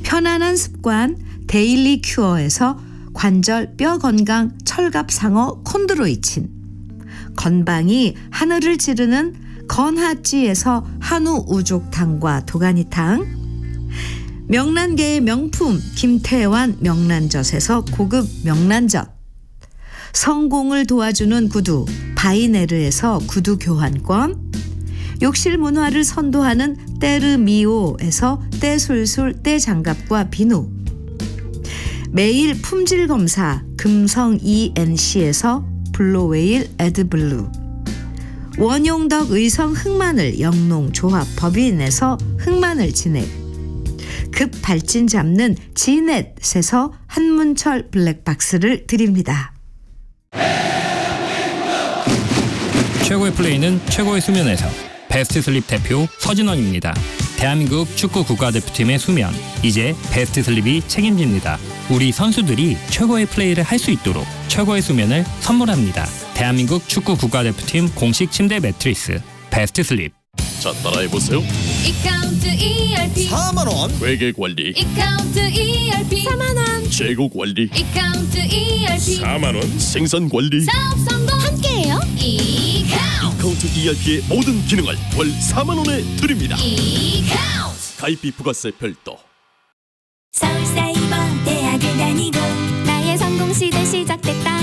편안한 습관 데일리 큐어에서 관절 뼈 건강 철갑 상어 콘드로이친, 건방이 하늘을 찌르는 건하찌에서 한우 우족탕과 도가니탕, 명란계의 명품 김태환 명란젓에서 고급 명란젓, 성공을 도와주는 구두 바이네르에서 구두 교환권, 욕실 문화를 선도하는 때르미오에서 때술술 때장갑과 비누, 매일 품질 검사 금성 ENC에서 블루웨일 에드블루, 원용덕 의성 흑마늘 영농조합 법인에서 흑마늘 진액, 급 발진 잡는 지넷에서 한문철 블랙박스를 드립니다. 최고의 플레이는 최고의 수면에서. 베스트 슬립 대표 서진원입니다. 대한민국 축구 국가대표팀의 수면, 이제 베스트 슬립이 책임집니다. 우리 선수들이 최고의 플레이를 할 수 있도록 최고의 수면을 선물합니다. 대한민국 축구 국가대표팀 공식 침대 매트리스 베스트 슬립. 자, 따라해보세요. 이카운트 ERP 4만원 회계관리, 이카운트 ERP 4만원 재고관리, 이카운트 ERP 4만원 생산관리. 사업 성공 함께해요. 이카운트 ERP의 모든 기능을 월 4만원에 드립니다. 이카운트 가입비 부가세 별도. 서울사이버대학을 다니고 나의 성공 시대 시작됐다.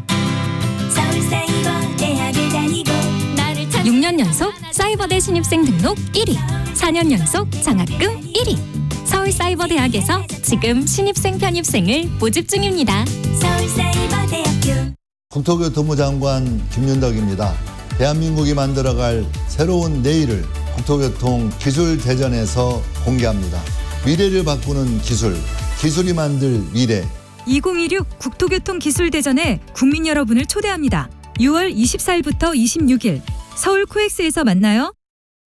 서울사이버대학을 다니고 나를 찾 6년 연속 사이버대 신입생 등록 1위, 4년 연속 장학금 1위. 서울사이버대학에서 지금 신입생 편입생을 모집 중입니다. 서울사이버대학교. 국토교통부 장관 김윤덕입니다. 대한민국이 만들어갈 새로운 내일을 국토교통 기술대전에서 공개합니다. 미래를 바꾸는 기술, 기술이 만들 미래. 2016 국토교통기술대전에 국민 여러분을 초대합니다. 6월 24일부터 26일 서울 코엑스에서 만나요.